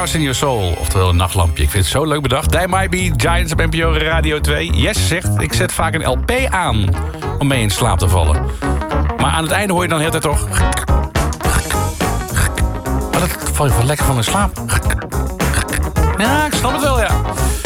Stars in Your Soul. Oftewel een nachtlampje. Ik vind het zo leuk bedacht. They Might Be Giants op NPO Radio 2. Yes zegt, ik zet vaak een LP aan om mee in slaap te vallen. Maar aan het einde hoor je dan de hele tijd toch... Maar dat val je wel lekker van in slaap. Ja, ik snap het wel, ja.